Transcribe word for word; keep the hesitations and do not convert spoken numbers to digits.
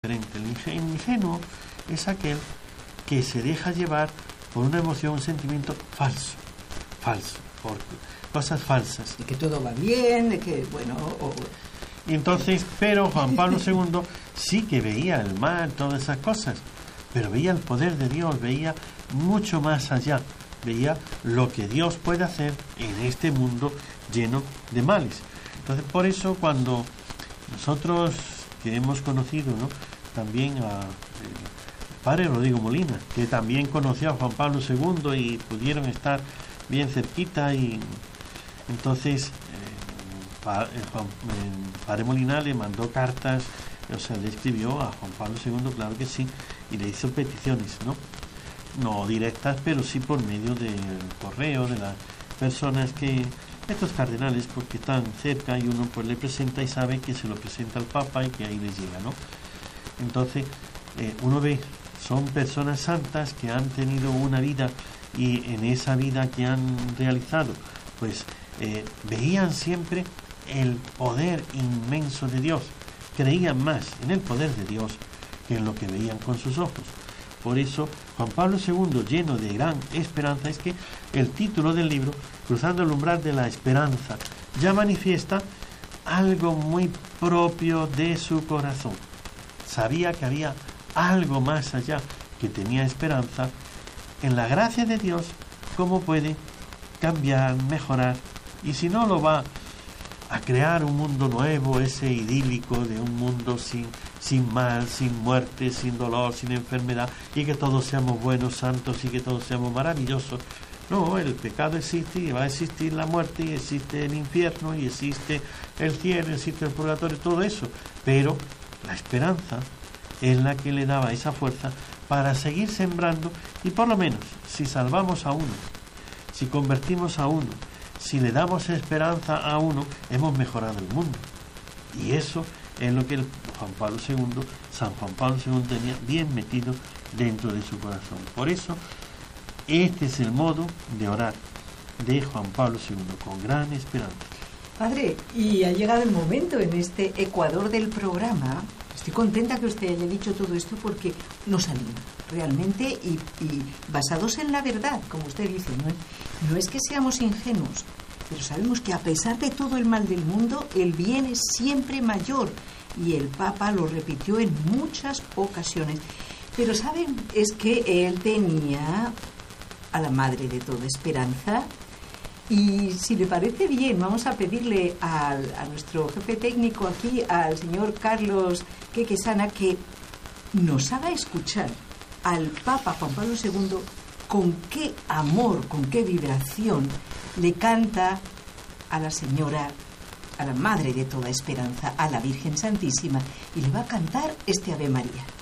diferente. El ingenuo es aquel que se deja llevar por una emoción, un sentimiento falso, falso, por cosas falsas. De que todo va bien, de que, bueno... O... Y entonces, pero Juan Pablo segundo sí que veía el mal, todas esas cosas, pero veía el poder de Dios, veía mucho más allá, veía lo que Dios puede hacer en este mundo lleno de males. Entonces, por eso cuando nosotros que hemos conocido, ¿no?, también a el padre Rodrigo Molina, que también conoció a Juan Pablo segundo y pudieron estar bien cerquita, y entonces eh, pa, eh, Juan, eh, padre Molina le mandó cartas, o sea, le escribió a Juan Pablo segundo, claro que sí, y le hizo peticiones, ¿no? No directas, pero sí por medio del correo de las personas que, estos cardenales, porque están cerca y uno pues le presenta y sabe que se lo presenta al Papa y que ahí les llega, ¿no? Entonces eh, uno ve, son personas santas que han tenido una vida, y en esa vida que han realizado pues eh, veían siempre el poder inmenso de Dios, creían más en el poder de Dios que en lo que veían con sus ojos. Por eso Juan Pablo segundo, lleno de gran esperanza, es que el título del libro, Cruzando el umbral de la esperanza, ya manifiesta algo muy propio de su corazón. Sabía que había algo más allá, que tenía esperanza en la gracia de Dios, cómo puede cambiar, mejorar, y si no lo va a crear un mundo nuevo, ese idílico de un mundo sin, sin mal, sin muerte, sin dolor, sin enfermedad, y que todos seamos buenos, santos, y que todos seamos maravillosos. No, el pecado existe y va a existir la muerte, y existe el infierno, y existe el cielo, existe el purgatorio, todo eso, pero la esperanza es la que le daba esa fuerza para seguir sembrando, y por lo menos si salvamos a uno, si convertimos a uno, si le damos esperanza a uno, hemos mejorado el mundo. Y eso es lo que el Juan Pablo segundo, San Juan Pablo segundo tenía bien metido dentro de su corazón. Por eso este es el modo de orar de Juan Pablo segundo, con gran esperanza. Padre, y ha llegado el momento en este Ecuador del programa. Estoy contenta que usted haya dicho todo esto, porque nos anima realmente, y, y basados en la verdad, como usted dice, ¿no? No es que seamos ingenuos, pero sabemos que a pesar de todo el mal del mundo, el bien es siempre mayor, y el Papa lo repitió en muchas ocasiones. Pero saben, es que él tenía a la Madre de toda esperanza. Y si le parece bien, vamos a pedirle al, a nuestro jefe técnico aquí, al señor Carlos Quequesana, que nos haga escuchar al Papa Juan Pablo segundo con qué amor, con qué vibración le canta a la Señora, a la Madre de toda esperanza, a la Virgen Santísima, y le va a cantar este Ave María.